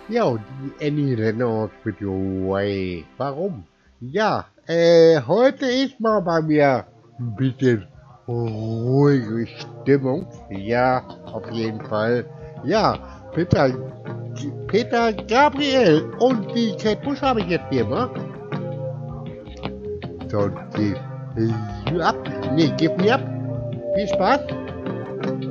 Ja, und die Annie Reynolds mit Way. Warum? Ja, heute ist mal bei mir ein bisschen ruhige Stimmung. Ja, auf jeden Fall. Ja, Peter Gabriel und die Kate Bush habe ich jetzt hier, ne? So, give you up. Nee, give me up. Viel Spaß.